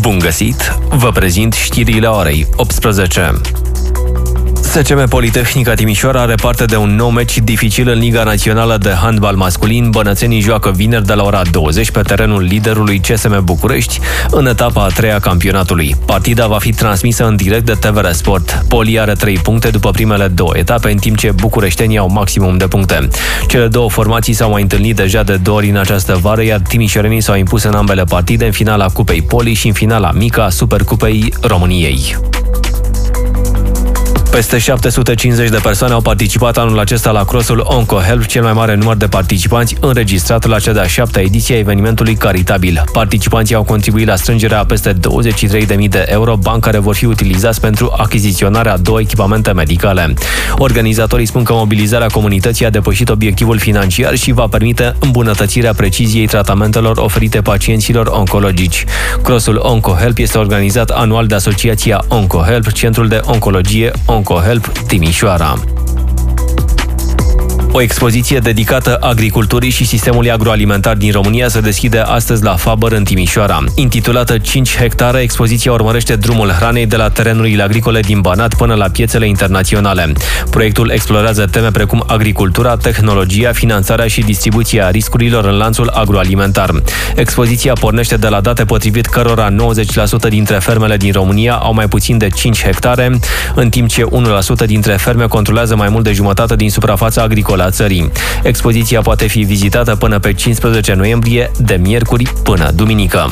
Bun găsit! Vă prezint știrile orei 18. SCM Politehnica Timișoara are parte de un nou meci dificil în Liga Națională de Handbal Masculin. Bănățenii joacă vineri de la ora 20 pe terenul liderului CSM București, în etapa a 3-a campionatului. Partida va fi transmisă în direct de TVR Sport. Poli are 3 puncte după primele 2 etape, în timp ce bucureștenii au maximum de puncte. Cele două formații s-au mai întâlnit deja de 2 ori în această vară, iar timișorenii s-au impus în ambele partide, în finala Cupei Poli și în finala mică a Supercupei României. Peste 750 de persoane au participat anul acesta la crossul OncoHelp, cel mai mare număr de participanți înregistrat la cea de-a 7-a ediție a evenimentului caritabil. Participanții au contribuit la strângerea a peste 23.000 de euro, bani care vor fi utilizați pentru achiziționarea a 2 echipamente medicale. Organizatorii spun că mobilizarea comunității a depășit obiectivul financiar și va permite îmbunătățirea preciziei tratamentelor oferite pacienților oncologici. Crossul OncoHelp este organizat anual de Asociația OncoHelp, Centrul de Oncologie OncoHelp Timișoara. O expoziție dedicată agriculturii și sistemului agroalimentar din România se deschide astăzi la Faber în Timișoara. Intitulată 5 hectare, expoziția urmărește drumul hranei de la terenurile agricole din Banat până la piețele internaționale. Proiectul explorează teme precum agricultura, tehnologia, finanțarea și distribuția riscurilor în lanțul agroalimentar. Expoziția pornește de la date potrivit cărora 90% dintre fermele din România au mai puțin de 5 hectare, în timp ce 1% dintre ferme controlează mai mult de jumătate din suprafața agricolă a țării. Expoziția poate fi vizitată până pe 15 noiembrie, de miercuri până duminică.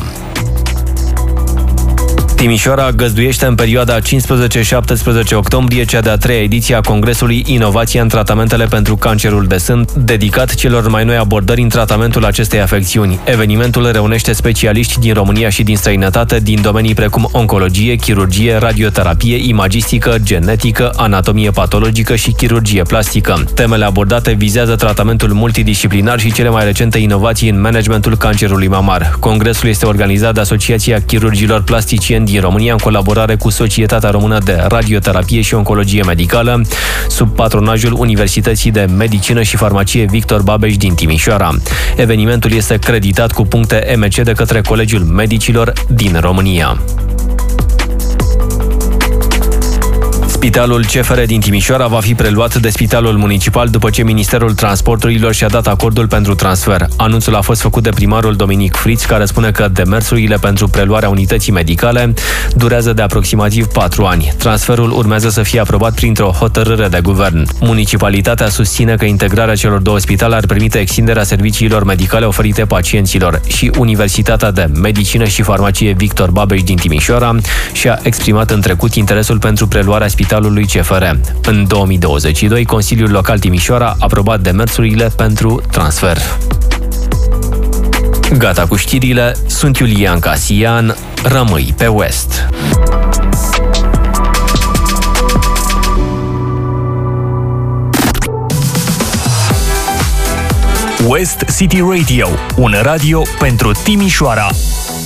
Timișoara găzduiește în perioada 15-17 octombrie cea de-a 3-a ediție a Congresului Inovația în tratamentele pentru cancerul de sân, dedicat celor mai noi abordări în tratamentul acestei afecțiuni. Evenimentul reunește specialiști din România și din străinătate din domenii precum oncologie, chirurgie, radioterapie, imagistică, genetică, anatomie patologică și chirurgie plastică. Temele abordate vizează tratamentul multidisciplinar și cele mai recente inovații în managementul cancerului mamar. Congresul este organizat de Asociația Chirurgilor Plasticieni din România în colaborare cu Societatea Română de Radioterapie și Oncologie Medicală, sub patronajul Universității de Medicină și Farmacie Victor Babeș din Timișoara. Evenimentul este creditat cu puncte MC de către Colegiul Medicilor din România. Spitalul CFR din Timișoara va fi preluat de Spitalul Municipal după ce Ministerul Transporturilor și-a dat acordul pentru transfer. Anunțul a fost făcut de primarul Dominic Friț, care spune că demersurile pentru preluarea unității medicale durează de aproximativ 4 ani. Transferul urmează să fie aprobat printr-o hotărâre de guvern. Municipalitatea susține că integrarea celor două spitale ar permite extinderea serviciilor medicale oferite pacienților și Universitatea de Medicină și Farmacie Victor Babeș din Timișoara și-a exprimat în trecut interesul pentru preluarea spitalului CFR. În 2022, Consiliul Local Timișoara a aprobat demersurile pentru transfer. Gata cu știrile, sunt Iulian Casian, rămâi pe West. West City Radio, un radio pentru Timișoara.